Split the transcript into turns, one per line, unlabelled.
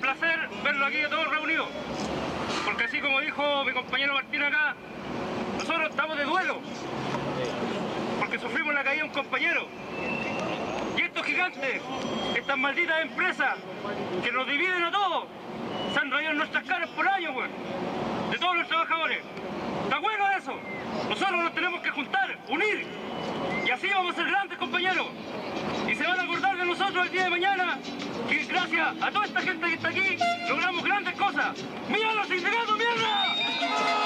placer verlo aquí a todos reunidos. Porque así como dijo mi compañero Martín acá, nosotros estamos de duelo. Porque sufrimos la caída de un compañero. Y estos gigantes, estas malditas empresas que nos dividen a todos, se han rayado en nuestras caras por años, güey. De todos los trabajadores. ¿Está bueno eso? Nosotros nos tenemos que juntar, unir. Y así vamos a ser grandes, compañeros. Y se van a acordar de nosotros el día de mañana, que gracias a toda esta gente que está aquí, logramos grandes cosas. ¡Viva los sindicatos, mierda!